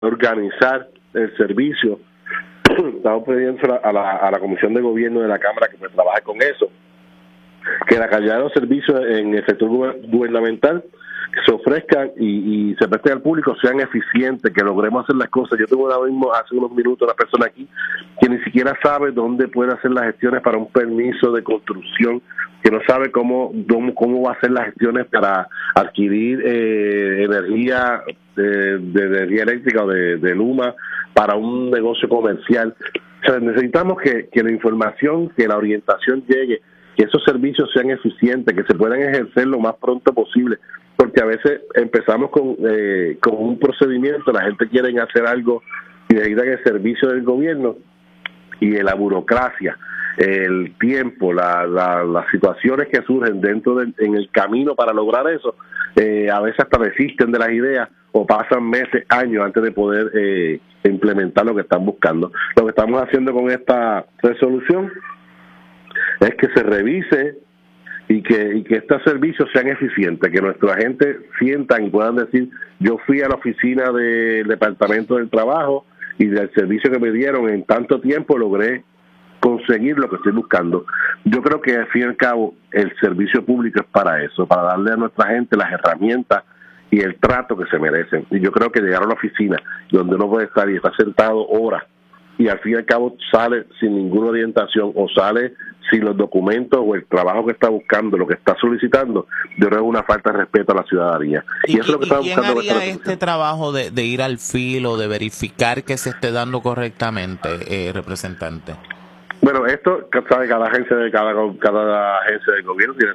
organizar el servicio. Estamos pidiendo a la Comisión de Gobierno de la Cámara que pues trabaje con eso, que la calidad de los servicios en el sector gubernamental que se ofrezcan y se presten al público sean eficientes, que logremos hacer las cosas. Yo tengo ahora mismo, hace unos minutos, una persona aquí que ni siquiera sabe dónde puede hacer las gestiones para un permiso de construcción, que no sabe cómo va a hacer las gestiones para adquirir energía de energía eléctrica o de Luma para un negocio comercial. O sea, necesitamos que la información, que la orientación llegue, que esos servicios sean eficientes, que se puedan ejercer lo más pronto posible, porque a veces empezamos con un procedimiento, la gente quiere hacer algo y necesitan el servicio del gobierno, y la burocracia, el tiempo, las situaciones que surgen en el camino para lograr eso, a veces hasta desisten de las ideas o pasan meses, años antes de poder implementar lo que están buscando. Lo que estamos haciendo con esta resolución es que se revise y que estos servicios sean eficientes, que nuestra gente sientan y puedan decir: yo fui a la oficina del Departamento del Trabajo y del servicio que me dieron en tanto tiempo logré conseguir lo que estoy buscando. Yo creo que al fin y al cabo el servicio público es para eso, para darle a nuestra gente las herramientas y el trato que se merecen. Y yo creo que llegar a una oficina donde uno puede estar y está sentado horas y al fin y al cabo sale sin ninguna orientación o sale sin los documentos o el trabajo que está buscando, lo que está solicitando, yo creo que es una falta de respeto a la ciudadanía. Y eso es lo que estamos buscando. ¿Quién haría este trabajo de ir al filo, de verificar que se esté dando correctamente, representante? Bueno, esto, sabe, cada agencia del gobierno tiene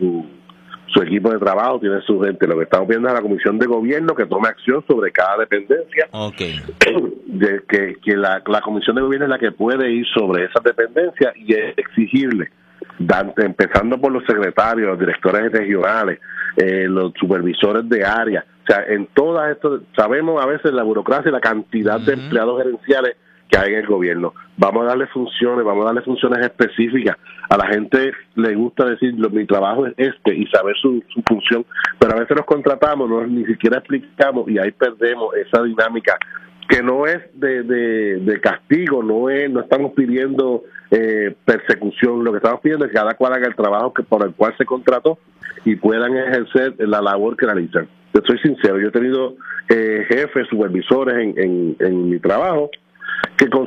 su equipo de trabajo, tiene su gente. Lo que estamos viendo es a la Comisión de Gobierno que tome acción sobre cada dependencia. Okay. Que la Comisión de Gobierno es la que puede ir sobre esas dependencias y exigirle, empezando por los secretarios, los directores regionales, los supervisores de área. O sea, en todas estas, sabemos a veces la burocracia y la cantidad de empleados gerenciales que hay en el gobierno. Vamos a darle funciones específicas. A la gente le gusta decir: mi trabajo es este, y saber su función, pero a veces nos contratamos, ni siquiera explicamos, y ahí perdemos esa dinámica que no es de castigo, no estamos pidiendo persecución. Lo que estamos pidiendo es que cada cual haga el trabajo por el cual se contrató y puedan ejercer la labor que realizan. Yo soy sincero, yo he tenido jefes, supervisores en mi trabajo que con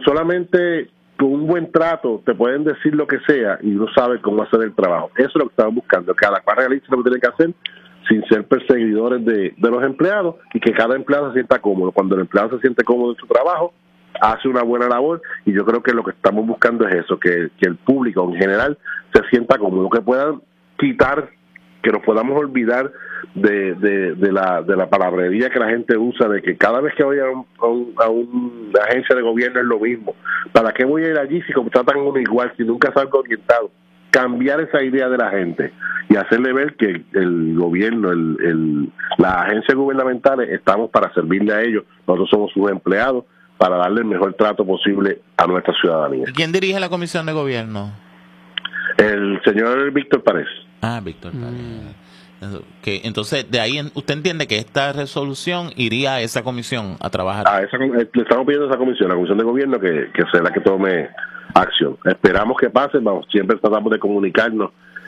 un buen trato te pueden decir lo que sea y no sabe cómo hacer el trabajo. Eso es lo que estamos buscando, que cada cual realice lo que tiene que hacer sin ser perseguidores de los empleados, y que cada empleado se sienta cómodo. Cuando el empleado se siente cómodo en su trabajo, hace una buena labor, y yo creo que lo que estamos buscando es eso, que el público en general se sienta cómodo, que puedan quitar, que nos podamos olvidar de la palabrería que la gente usa, de que cada vez que voy a una agencia de gobierno es lo mismo. ¿Para qué voy a ir allí si tratan uno igual, si nunca salgo orientado? Cambiar esa idea de la gente y hacerle ver que el gobierno, las agencias gubernamentales, estamos para servirle a ellos. Nosotros somos sus empleados para darle el mejor trato posible a nuestra ciudadanía. ¿Quién dirige la Comisión de Gobierno? El señor Víctor Párez. Víctor Párez. Que entonces, de ahí usted entiende que esta resolución iría a esa comisión a trabajar. Le estamos pidiendo a esa comisión, la Comisión de Gobierno, que sea la que tome acción. Esperamos que pase. Siempre tratamos de comunicarnos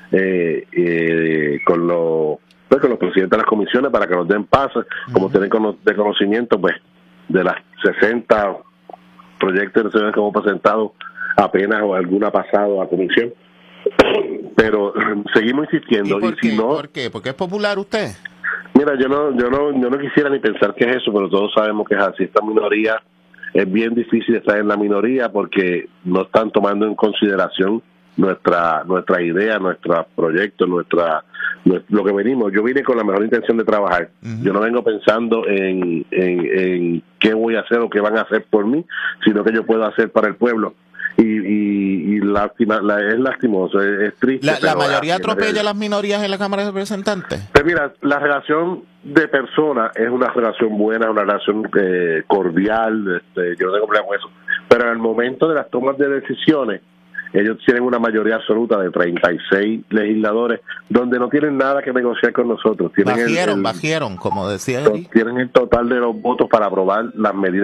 con los presidentes de las comisiones para que nos den paso, como tienen de conocimiento pues de las 60 proyectos de resolución que hemos presentado, apenas o alguna ha pasado a comisión. Pero seguimos insistiendo. ¿Por qué? ¿Porque es popular usted? Mira, yo no quisiera ni pensar que es eso, pero todos sabemos que es así. Esta minoría, es bien difícil estar en la minoría porque no están tomando en consideración nuestra idea, nuestro proyecto, lo que venimos. Yo vine con la mejor intención de trabajar. Yo no vengo pensando en qué voy a hacer o qué van a hacer por mí, sino que yo puedo hacer para el pueblo. Y es lastimoso, es triste. ¿La mayoría atropella a las minorías en la Cámara de Representantes? Pues mira, la relación de personas es una relación buena, una relación cordial, yo no tengo problema con eso. Pero en el momento de las tomas de decisiones, Ellos tienen una mayoría absoluta de 36 legisladores, donde no tienen nada que negociar con nosotros. Tienen Bajieron, como decía tienen el total de los votos para aprobar las medidas